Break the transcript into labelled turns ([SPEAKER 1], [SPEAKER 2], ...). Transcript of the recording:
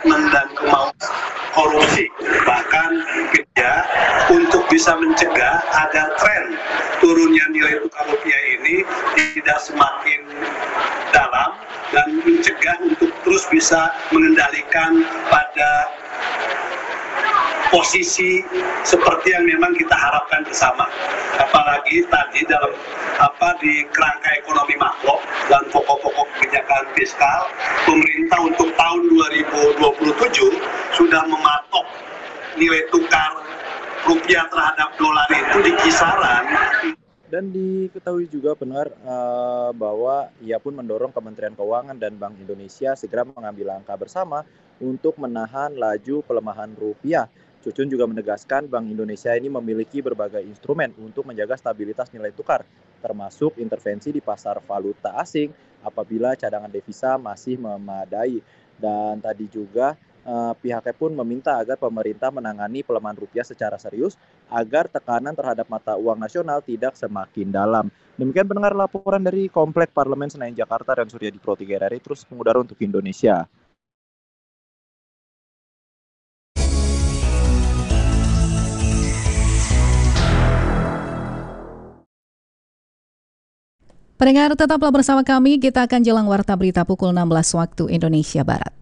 [SPEAKER 1] komitmen dan kemauan korupsi. Bahkan ya, untuk bisa mencegah agar tren turunnya nilai tukar rupiah ini tidak semakin dalam dan mencegah untuk terus bisa mengendalikan pada posisi seperti yang memang kita harapkan bersama. Apalagi tadi dalam di kerangka ekonomi makro dan pokok-pokok kebijakan fiskal, pemerintah untuk tahun 2027 sudah mematok nilai tukar rupiah terhadap dolar itu di kisaran.
[SPEAKER 2] Dan diketahui juga benar bahwa ia pun mendorong Kementerian Keuangan dan Bank Indonesia segera mengambil langkah bersama untuk menahan laju pelemahan rupiah. Cucun juga menegaskan Bank Indonesia ini memiliki berbagai instrumen untuk menjaga stabilitas nilai tukar, termasuk intervensi di pasar valuta asing apabila cadangan devisa masih memadai. Dan tadi juga pihaknya pun meminta agar pemerintah menangani pelemahan rupiah secara serius agar tekanan terhadap mata uang nasional tidak semakin dalam. Demikian pendengar laporan dari Komplek Parlemen Senayan Jakarta dan Suryadi Pro 3 RRI terus mengudara untuk Indonesia.
[SPEAKER 3] Pendengar tetaplah bersama kami, kita akan jelang warta berita pukul 16 waktu Indonesia Barat.